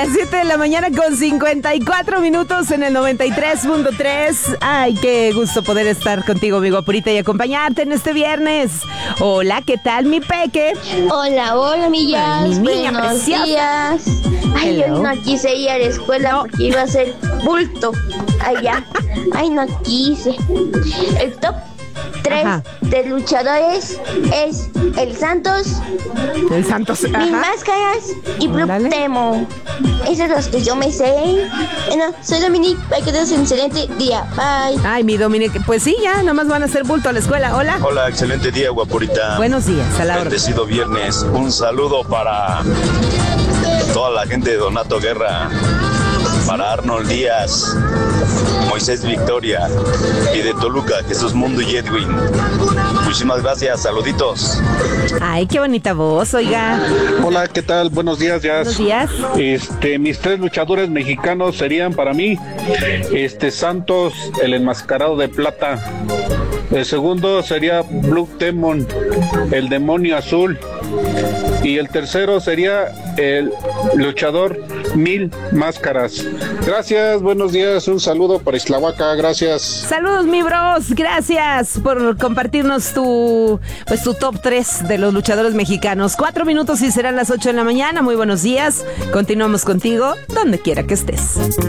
7 de la mañana con 54 minutos en el 93.3. Ay, qué gusto poder estar contigo, mi guapurita, y acompañarte en este viernes. Hola, ¿qué tal, mi peque? Hola, mi Jazz. Mi niña Buenos preciosa. días. Ay, Hello. hoy no quise ir a la escuela porque iba a ser bulto allá. Ay, no quise. El top 3 Ajá. de luchadores es el Santos, El Santos. Mil Ajá. Máscaras y Blue Ándale. Demon. Esos son los que yo me sé. Bueno, soy Dominique. Para que tengas un excelente día. Bye. Ay, mi Dominique. Pues sí, ya, nomás van a hacer bulto a la escuela. Hola. Hola, excelente día, guapurita. Buenos días, a la orden. Bendecido viernes. Un saludo para toda la gente de Donato Guerra, para Arnold Díaz, Moisés Victoria y de Toluca, Jesús Mundo y Edwin. Muchísimas gracias, saluditos. Ay, qué bonita voz, oiga. Hola, ¿qué tal? Buenos días, Jazz. Buenos días. Mis 3 luchadores mexicanos serían para mí, Santos, el enmascarado de plata. El segundo sería Blue Demon, el demonio azul. Y el tercero sería el luchador Mil Máscaras. Gracias, buenos días, un saludo para Islahuaca, gracias. Saludos, mi bros. Gracias por compartirnos tu top 3 de los luchadores mexicanos. 4 minutos y serán las 8 de la mañana. Muy buenos días. Continuamos contigo donde quiera que estés.